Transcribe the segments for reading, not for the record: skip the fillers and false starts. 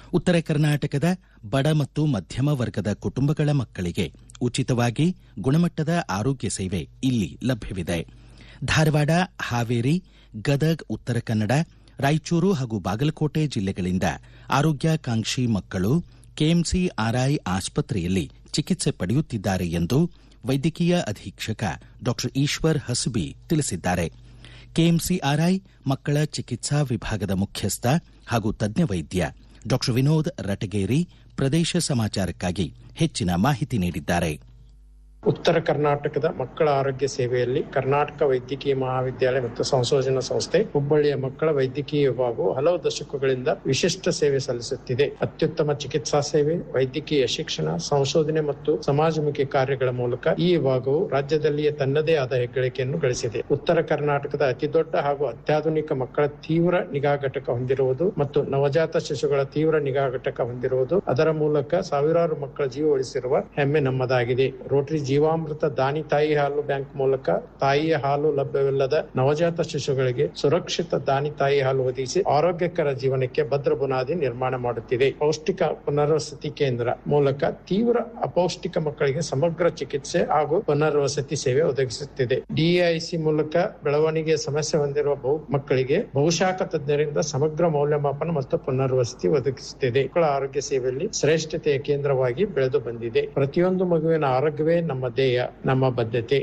ಉತ್ತರ ಕರ್ನಾಟಕದ ಬಡ ಮತ್ತು ಮಧ್ಯಮ ವರ್ಗದ ಕುಟುಂಬಗಳ ಮಕ್ಕಳಿಗೆ ಉಚಿತವಾಗಿ ಗುಣಮಟ್ಟದ ಆರೋಗ್ಯ ಸೇವೆ ಇಲ್ಲಿ ಲಭ್ಯವಿದೆ. ಧಾರವಾಡ, ಹಾವೇರಿ, ಗದಗ್, ಉತ್ತರ ಕನ್ನಡ, ರಾಯಚೂರು ಹಾಗೂ ಬಾಗಲಕೋಟೆ ಜಿಲ್ಲೆಗಳಿಂದ ಆರೋಗ್ಯಾಕಾಂಕ್ಷಿ ಮಕ್ಕಳು ಕೆಎಂಸಿ ಆರ್ಐ ಆಸ್ಪತ್ರೆಯಲ್ಲಿ ಚಿಕಿತ್ಸೆ ಪಡೆಯುತ್ತಿದ್ದಾರೆ ಎಂದು ವೈದ್ಯಕೀಯ ಅಧೀಕ್ಷಕ ಡಾ ಈಶ್ವರ್ ಹಸಬಿ ತಿಳಿಸಿದ್ದಾರೆ. ಕೆಎಂಸಿಆರ್ಐ ಮಕ್ಕಳ ಚಿಕಿತ್ಸಾ ವಿಭಾಗದ ಮುಖ್ಯಸ್ಥ ಹಾಗೂ ತಜ್ಞ ವೈದ್ಯ ಡಾ ವಿನೋದ್ ರಟಗೇರಿ ಪ್ರದೇಶ ಸಮಾಚಾರಕ್ಕಾಗಿ ಹೆಚ್ಚಿನ ಮಾಹಿತಿ ನೀಡಿದ್ದಾರೆ. ಉತ್ತರ ಕರ್ನಾಟಕದ ಮಕ್ಕಳ ಆರೋಗ್ಯ ಸೇವೆಯಲ್ಲಿ ಕರ್ನಾಟಕ ವೈದ್ಯಕೀಯ ಮಹಾವಿದ್ಯಾಲಯ ಮತ್ತು ಸಂಶೋಧನಾ ಸಂಸ್ಥೆ ಹುಬ್ಬಳ್ಳಿಯ ಮಕ್ಕಳ ವೈದ್ಯಕೀಯ ವಿಭಾಗವು ಹಲವು ದಶಕಗಳಿಂದ ವಿಶಿಷ್ಟ ಸೇವೆ ಸಲ್ಲಿಸುತ್ತಿದೆ. ಅತ್ಯುತ್ತಮ ಚಿಕಿತ್ಸಾ ಸೇವೆ, ವೈದ್ಯಕೀಯ ಶಿಕ್ಷಣ, ಸಂಶೋಧನೆ ಮತ್ತು ಸಮಾಜಮುಖಿ ಕಾರ್ಯಗಳ ಮೂಲಕ ಈ ವಿಭಾಗವು ರಾಜ್ಯದಲ್ಲಿಯೇ ತನ್ನದೇ ಆದ ಹೆಗ್ಗಳಿಕೆಯನ್ನು ಗಳಿಸಿದೆ. ಉತ್ತರ ಕರ್ನಾಟಕದ ಅತಿದೊಡ್ಡ ಹಾಗೂ ಅತ್ಯಾಧುನಿಕ ಮಕ್ಕಳ ತೀವ್ರ ನಿಗಾ ಘಟಕ ಹೊಂದಿರುವುದು ಮತ್ತು ನವಜಾತ ಶಿಶುಗಳ ತೀವ್ರ ನಿಗಾ ಘಟಕ ಹೊಂದಿರುವುದು, ಅದರ ಮೂಲಕ ಸಾವಿರಾರು ಮಕ್ಕಳ ಜೀವ ಉಳಿಸಿರುವ ಹೆಮ್ಮೆ ನಮ್ಮದಾಗಿದೆ. ರೋಟರಿ ಜೀವಾಮೃತ ದಾನಿ ತಾಯಿ ಹಾಲು ಬ್ಯಾಂಕ್ ಮೂಲಕ ತಾಯಿಯ ಹಾಲು ಲಭ್ಯವಿಲ್ಲದ ನವಜಾತ ಶಿಶುಗಳಿಗೆ ಸುರಕ್ಷಿತ ದಾನಿ ತಾಯಿ ಹಾಲು ಒದಗಿಸಿ ಆರೋಗ್ಯಕರ ಜೀವನಕ್ಕೆ ಭದ್ರ ಬುನಾದಿ ನಿರ್ಮಾಣ ಮಾಡುತ್ತಿದೆ. ಪೌಷ್ಟಿಕ ಪುನರ್ವಸತಿ ಕೇಂದ್ರ ಮೂಲಕ ತೀವ್ರ ಅಪೌಷ್ಟಿಕ ಮಕ್ಕಳಿಗೆ ಸಮಗ್ರ ಚಿಕಿತ್ಸೆ ಹಾಗೂ ಪುನರ್ವಸತಿ ಸೇವೆ ಒದಗಿಸುತ್ತಿದೆ. ಡಿಐಸಿ ಮೂಲಕ ಬೆಳವಣಿಗೆ ಸಮಸ್ಯೆ ಹೊಂದಿರುವ ಮಕ್ಕಳಿಗೆ ಬಹುಶಾಖ ತಜ್ಞರಿಂದ ಸಮಗ್ರ ಮೌಲ್ಯಮಾಪನ ಮತ್ತು ಪುನರ್ವಸತಿ ಒದಗಿಸುತ್ತಿದೆ. ಮಕ್ಕಳ ಆರೋಗ್ಯ ಸೇವೆಯಲ್ಲಿ ಶ್ರೇಷ್ಠತೆಯ ಕೇಂದ್ರವಾಗಿ ಬೆಳೆದು ಬಂದಿದೆ. ಪ್ರತಿಯೊಂದು ಮಗುವಿನ ಆರೋಗ್ಯವೇ ನಮ್ಮ ಧ್ಯೇಯ, ನಮ್ಮ ಬದ್ಧತೆ.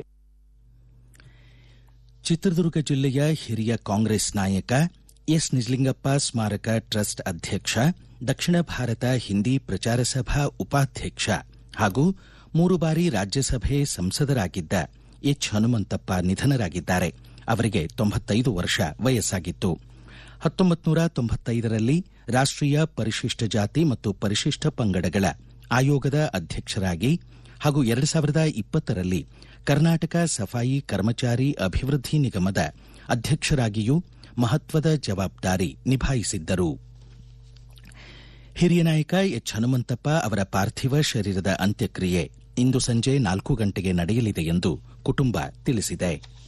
ಚಿತ್ರದುರ್ಗ ಜಿಲ್ಲೆಯ ಹಿರಿಯ ಕಾಂಗ್ರೆಸ್ ನಾಯಕ ಎಸ್ ನಿಜಲಿಂಗಪ್ಪ ಸ್ಮಾರಕ ಟ್ರಸ್ಟ್ ಅಧ್ಯಕ್ಷ, ದಕ್ಷಿಣ ಭಾರತ ಹಿಂದಿ ಪ್ರಚಾರ ಸಭಾ ಉಪಾಧ್ಯಕ್ಷ ಹಾಗೂ 3 ಬಾರಿ ರಾಜ್ಯಸಭೆ ಸಂಸದರಾಗಿದ್ದ ಎಚ್ ಹನುಮಂತಪ್ಪ ನಿಧನರಾಗಿದ್ದಾರೆ. ಅವರಿಗೆ 95 ವರ್ಷ ವಯಸ್ಸಾಗಿತ್ತು. 1995ರಲ್ಲಿ ರಾಷ್ಟ್ರೀಯ ಪರಿಶಿಷ್ಟ ಜಾತಿ ಮತ್ತು ಪರಿಶಿಷ್ಟ ಪಂಗಡಗಳ ಆಯೋಗದ ಅಧ್ಯಕ್ಷರಾಗಿ ಹಾಗೂ 2020ರಲ್ಲಿ ಕರ್ನಾಟಕ ಸಫಾಯಿ ಕರ್ಮಚಾರಿ ಅಭಿವೃದ್ಧಿ ನಿಗಮದ ಅಧ್ಯಕ್ಷರಾಗಿಯೂ ಮಹತ್ವದ ಜವಾಬ್ದಾರಿ ನಿಭಾಯಿಸಿದ್ದರು. ಹಿರಿಯ ನಾಯಕ ಎಚ್ ಹನುಮಂತಪ್ಪ ಅವರ ಪಾರ್ಥಿವ ಶರೀರದ ಅಂತ್ಯಕ್ರಿಯೆ ಇಂದು ಸಂಜೆ 4 ಗಂಟೆಗೆ ನಡೆಯಲಿದೆ ಎಂದು ಕುಟುಂಬ ತಿಳಿಸಿದೆ.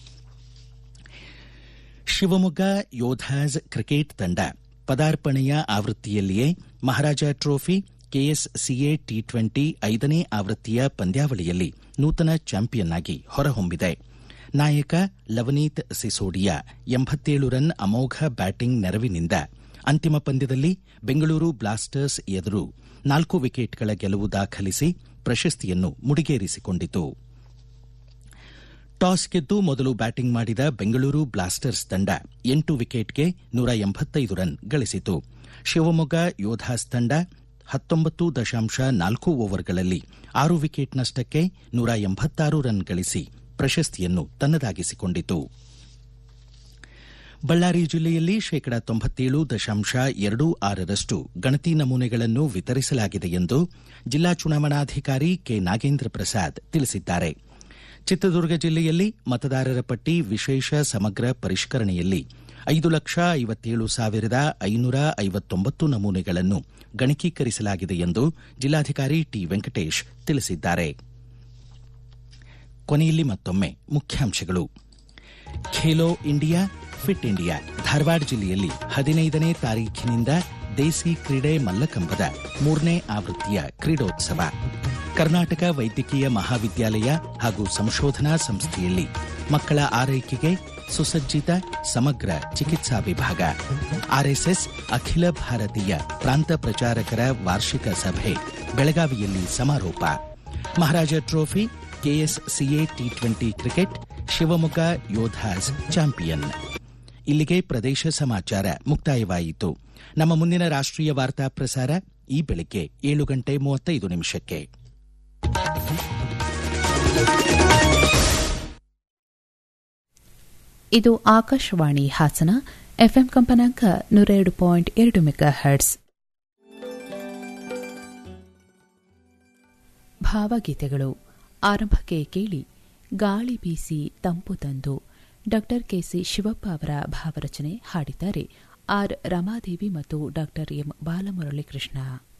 ಶಿವಮೊಗ್ಗ ಯೋಧಾಸ್ ಕ್ರಿಕೆಟ್ ತಂಡ ಪದಾರ್ಪಣೆಯ ಆವೃತ್ತಿಯಲ್ಲಿಯೇ ಮಹಾರಾಜ ಟ್ರೋಫಿ ಕೆಎಸ್ಸಿಎ ಟಿ20 5ನೇ ಆವೃತ್ತಿಯ ಪಂದ್ಯಾವಳಿಯಲ್ಲಿ ನೂತನ ಚಾಂಪಿಯನ್ ಆಗಿ ಹೊರಹೊಮ್ಮಿದೆ. ನಾಯಕ ಲವನೀತ್ ಸಿಸೋಡಿಯಾ 87 ರನ್ ಅಮೋಘ ಬ್ಯಾಟಿಂಗ್ ನೆರವಿನಿಂದ ಅಂತಿಮ ಪಂದ್ಯದಲ್ಲಿ ಬೆಂಗಳೂರು ಬ್ಲಾಸ್ಟರ್ಸ್ ಎದುರು 4 ವಿಕೆಟ್ಗಳ ಗೆಲುವು ದಾಖಲಿಸಿ ಪ್ರಶಸ್ತಿಯನ್ನು ಮುಡಿಗೇರಿಸಿಕೊಂಡಿತು. ಟಾಸ್ ಗೆದ್ದು ಮೊದಲು ಬ್ಯಾಟಿಂಗ್ ಮಾಡಿದ ಬೆಂಗಳೂರು ಬ್ಲಾಸ್ಟರ್ಸ್ ತಂಡ 8 ವಿಕೆಟ್ಗೆ 185 ರನ್ ಗಳಿಸಿತು. ಶಿವಮೊಗ್ಗ ಯೋಧಾಸ್ ತಂಡ 19.4 ಓವರ್ಗಳಲ್ಲಿ 6 ವಿಕೆಟ್ ನಷ್ಟಕ್ಕೆ 186 ರನ್ ಗಳಿಸಿ ಪ್ರಶಸ್ತಿಯನ್ನು ತನ್ನದಾಗಿಸಿಕೊಂಡಿತು. ಬಳ್ಳಾರಿ ಜಿಲ್ಲೆಯಲ್ಲಿ 97.26% ಗಣತಿ ನಮೂನೆಗಳನ್ನು ವಿತರಿಸಲಾಗಿದೆ ಎಂದು ಜಿಲ್ಲಾ ಚುನಾವಣಾಧಿಕಾರಿ ಕೆ ನಾಗೇಂದ್ರ ಪ್ರಸಾದ್ ತಿಳಿಸಿದ್ದಾರೆ. ಚಿತ್ರದುರ್ಗ ಜಿಲ್ಲೆಯಲ್ಲಿ ಮತದಾರರ ಪಟ್ಟಿ ವಿಶೇಷ ಸಮಗ್ರ ಪರಿಷ್ಕರಣೆಯಲ್ಲಿ 5,57,559 ನಮೂನೆಗಳನ್ನು ಗಣಕೀಕರಿಸಲಾಗಿದೆ ಎಂದು ಜಿಲ್ಲಾಧಿಕಾರಿ ಟಿ ವೆಂಕಟೇಶ್ ತಿಳಿಸಿದ್ದಾರೆ. ಕೊನೆಯಲ್ಲಿ ಮತ್ತೊಮ್ಮೆ ಮುಖ್ಯಾಂಶಗಳು. Khelo India fit India Dharwad ಜಿಲ್ಲೆಯಲ್ಲಿ 15ನೇ ತಾರೀಖಿನಿಂದ ದೇಸಿ ಕ್ರೀಡೆ ಮಲ್ಲಕಂಬದ 3ನೇ ಆವೃತ್ತಿಯ ಕ್ರೀಡೋತ್ಸವ. ಕರ್ನಾಟಕ ವೈದ್ಯಕೀಯ ಮಹಾವಿದ್ಯಾಲಯ ಹಾಗೂ ಸಂಶೋಧನಾ ಸಂಸ್ಥೆಯಲ್ಲಿ ಮಕ್ಕಳ ಆರೈಕೆಗೆ ಸುಸಜ್ಜಿತ ಸಮಗ್ರ ಚಿಕಿತ್ಸಾ ವಿಭಾಗ. ಆರ್ಎಸ್ಎಸ್ ಅಖಿಲ ಭಾರತೀಯ ಪ್ರಾಂತ ಪ್ರಚಾರಕರ ವಾರ್ಷಿಕ ಸಭೆ ಬೆಳಗಾವಿಯಲ್ಲಿ ಸಮಾರೋಪ. ಮಹಾರಾಜ trophy KSCA T20 cricket Shivamogga Yodhas champion. ಇಲ್ಲಿಗೆ ಪ್ರದೇಶ ಸಮಾಚಾರ ಮುಕ್ತಾಯವಾಯಿತು. ನಮ್ಮ ಮುಂದಿನ ರಾಷ್ಟ್ರೀಯ ವಾರ್ತಾ ಪ್ರಸಾರ ಈ ಬೆಳಗ್ಗೆ 7:35. ಇದು ಆಕಾಶವಾಣಿ ಹಾಸನ ಎಫ್ಎಂ ಕಂಪನಾಂಕ 102.2 ಮೆಗಾಹರ್ಟ್ಸ್. ಭಾವಗೀತೆಗಳು ಆರಂಭಕ್ಕೆ ಕೇಳಿ ಗಾಳಿ ಬೀಸಿ ತಂಪು ತಂದು ಡಾ ಕೆಸಿ ಶಿವಪ್ಪ ಅವರ ಭಾವರಚನೆ ಹಾಡಿದ್ದಾರೆ ಆರ್ ರಮಾದೇವಿ ಮತ್ತು ಡಾ ಎಂ ಬಾಲಮುರಳಿ ಕೃಷ್ಣ.